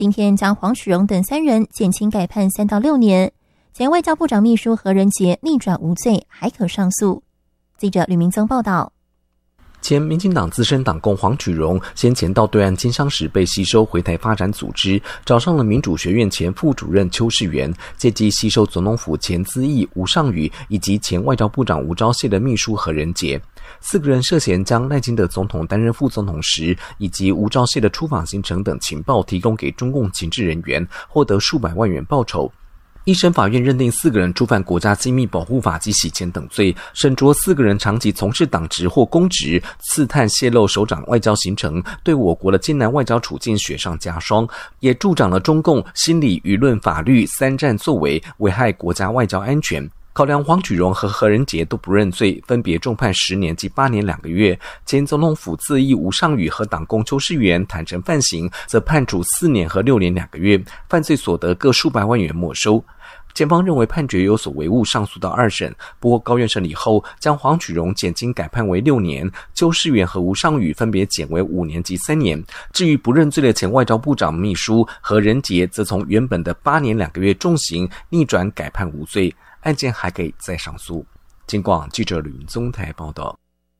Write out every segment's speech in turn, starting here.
今天将黄曲荣等3人减轻改判3到6年。前外交部长秘书何仁杰逆转无罪，还可上诉。记者吕明增报道。 前民进党资深党工黄曲荣先前到对岸经商时被吸收回台发展组织，找上了民主学院前副主任邱世元，借机吸收总统府前资议吴尚宇以及前外交部长吴钊燮的秘书何仁杰。4个人涉嫌将赖清德总统担任副总统时，以及吴钊燮的出访行程等情报提供给中共情治人员，获得数百万元报酬。一审法院认定4个人触犯国家机密保护法及洗钱等罪，审酌4个人长期从事党职或公职，刺探泄露首长外交行程，对我国的艰难外交处境雪上加霜，也助长了中共心理、舆论、法律3战作为，危害国家外交安全。考量黄曲荣和何仁杰都不认罪，分别重判10年及8年2个月。前总统府资议吴尚宇和党工邱世元坦承犯行，则判处4年和6年2个月，犯罪所得各数百万元没收。检方认为判决有所违误，上诉到2审，不过高院审理后将黄曲荣减轻改判为6年，邱世元和吴尚宇分别减为5年及3年。至于不认罪的前外交部长秘书何仁杰，则从原本的8年2个月重刑逆转改判无罪，案件还可以再上诉。警广记者吕宗台报道。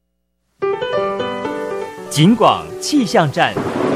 警广气象站。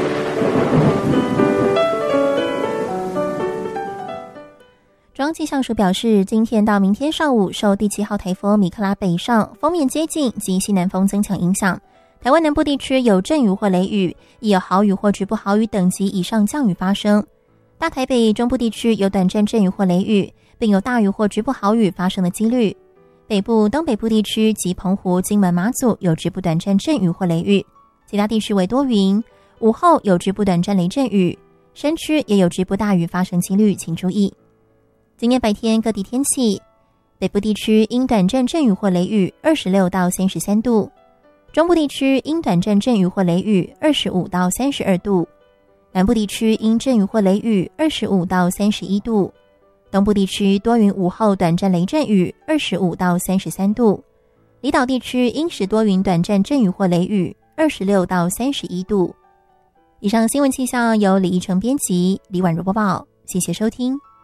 中央气象署表示，今天到明天上午，受第7号台风米克拉北上，锋面接近及西南风增强影响，台湾南部地区有阵雨或雷雨，亦有豪雨或局部豪雨等级以上降雨发生。大台北中部地区有短暂阵雨或雷雨，并有大雨或局部豪雨发生的几率。北部、东北部地区及澎湖、金门、马祖有局部短暂阵雨或雷雨，其他地区为多云，午后有局部短暂雷阵雨，山区也有局部大雨发生几率，请注意。今天白天各地天气，北部地区因短暂阵雨或雷雨26到33度，中部地区因短暂阵雨或雷雨25到32度，南部地区因阵雨或雷雨25到31度，东部地区多云午后短暂雷阵雨25到33度，离岛地区因时多云短暂阵雨或雷雨26到31度。以上新闻气象由李义成编辑，李婉如播报，谢谢收听。